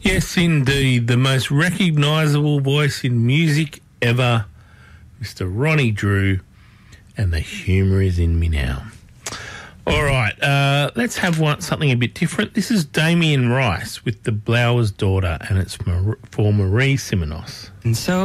Yes, indeed. The most recognisable voice in music ever, Mr. Ronnie Drew, and the humour is in me now. All right, let's have something a bit different. This is Damien Rice with The Blower's Daughter, and it's for Marie Simonos. And so